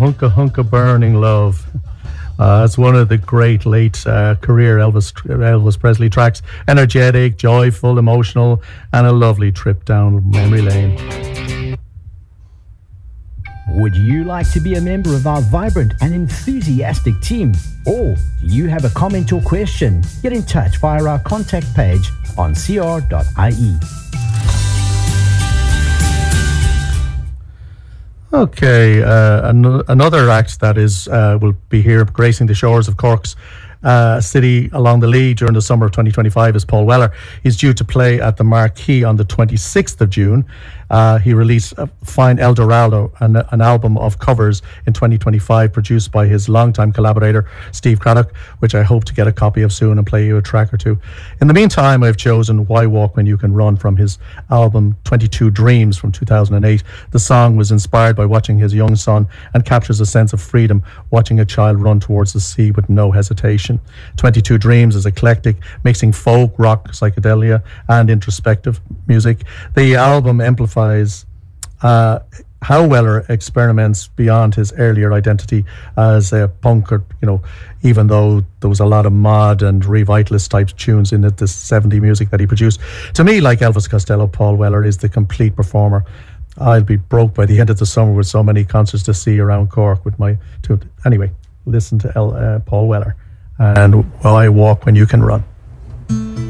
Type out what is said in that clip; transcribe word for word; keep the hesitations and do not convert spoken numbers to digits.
Hunka Hunka Burning Love. Uh, it's one of the great late uh, career Elvis Elvis Presley tracks. Energetic, joyful, emotional, and a lovely trip down memory lane. Would you like to be a member of our vibrant and enthusiastic team? Or do you have a comment or question? Get in touch via our contact page on c r dot i e. Okay, uh, an- another act that is uh, will be here gracing the shores of Cork's uh, city along the Lee during the summer of twenty twenty-five is Paul Weller. He's due to play at the Marquee on the twenty-sixth of June. Uh, he released a fine El Dorado, an, an album of covers in twenty twenty-five produced by his longtime collaborator Steve Craddock, which I hope to get a copy of soon and play you a track or two. In the meantime, I've chosen Why Walk When You Can Run from his album twenty-two Dreams from two thousand eight. The song was inspired by watching his young son and captures a sense of freedom watching a child run towards the sea with no hesitation. twenty-two Dreams is eclectic, mixing folk, rock, psychedelia and introspective music. The album amplifies uh, how Weller experiments beyond his earlier identity as a punker, you know, even though there was a lot of mod and revitalist type tunes in it, the seventies music that he produced. To me, like Elvis Costello, Paul Weller is the complete performer. I'll be broke by the end of the summer with so many concerts to see around Cork with my two. Anyway, listen to El, uh, Paul Weller and Why Walk When You Can Run.